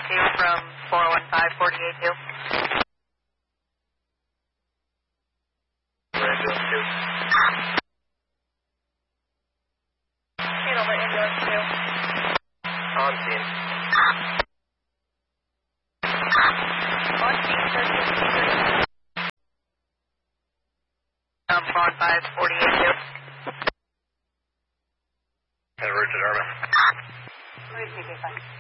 from 415-48-2. Ambulance 2. Handle the ambulance 2. On scene. On scene, 13. 415-48-2. And Richard Irma. Repeat, 5.